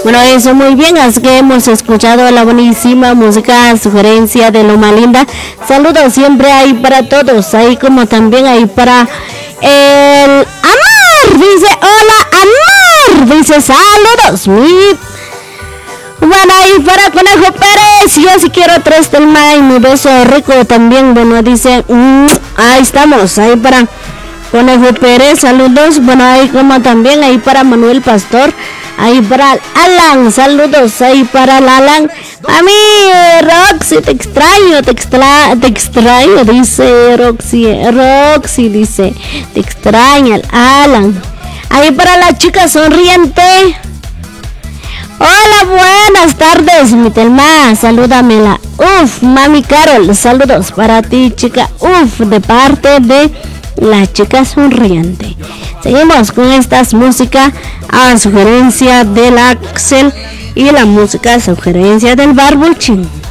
Bueno, eso muy bien, así que hemos escuchado la buenísima música, sugerencia de Loma Linda. Saludos siempre ahí para todos, ahí como también ahí para el Amar, dice hola Amar, dice saludos, bueno, ahí para Conejo Pérez, yo sí quiero 3 del mar y mi beso rico también, bueno, dice, ahí estamos, ahí para Conejo Pérez, saludos, bueno, ahí como también, ahí para Manuel Pastor, ahí para Alan, saludos, ahí para el Alan, a mí, Roxy, te extraño, dice Roxy, dice, te extraña el Alan, ahí para la chica sonriente, hola, buenas tardes, mi Telma, salúdamela, mami Carol, saludos para ti, chica, de parte de la chica sonriente. Seguimos con estas músicas a sugerencia del Axel y la música a sugerencia del Barbuchín.